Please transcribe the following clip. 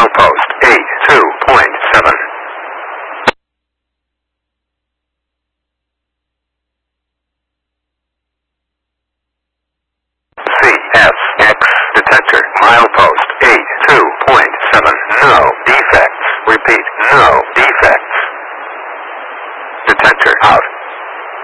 Milepost 82.7. CSX detector. Milepost 82.7. No defects. Repeat, no